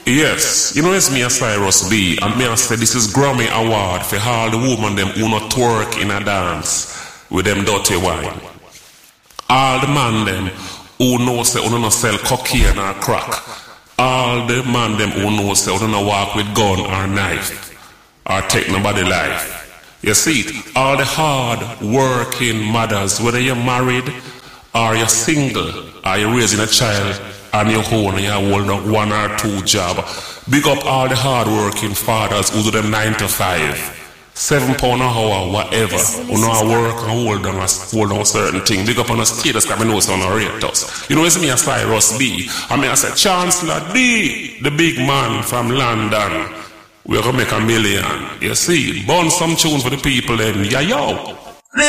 Yes, you know it's me a Cyrus B, and me I say this is Grammy Award for all the women them who not twerk in a dance with them dirty wine. All the man them who know say who not sell cocaine or crack. All the man them who know say who not walk with gun or knife or take nobody life. You see it, all the hard working mothers, whether you're married or you're single or you're raising a child on your own and you hold up 1 or 2 job. Big up all the hard working fathers who do them 9 to 5, £7 an hour, whatever. Who know how work and hold on a certain thing. Big up on a status because I know it's on a rate us. You know it's me a Cyrus B. I mean I say Chancellor D, the big man from London. We're gonna make $1 million. You see, burn some tunes for the people then. Yeah yo.